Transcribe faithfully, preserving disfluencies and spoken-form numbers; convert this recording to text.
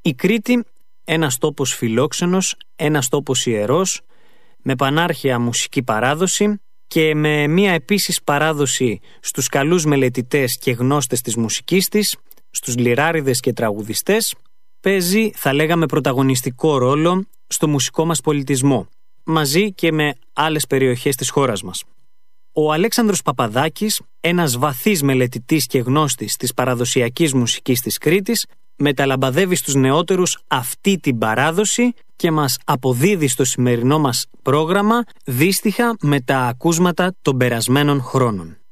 Η Κρήτη, ένας τόπος φιλόξενος, ένας τόπος ιερός, με πανάρχαια μουσική παράδοση και με μία επίσης παράδοση στους καλούς μελετητές και γνώστες της μουσικής της, στους λιράριδες και τραγουδιστές, παίζει, θα λέγαμε, πρωταγωνιστικό ρόλο στο μουσικό μας πολιτισμό, μαζί και με άλλες περιοχές της χώρας μας. Ο Αλέξανδρος Παπαδάκης, ένας βαθύς μελετητής και γνώστης της παραδοσιακής μουσικής της Κρήτης, μεταλαμπαδεύει στους νεότερους αυτή την παράδοση και μας αποδίδει στο σημερινό μας πρόγραμμα δύστιχα με τα ακούσματα των περασμένων χρόνων.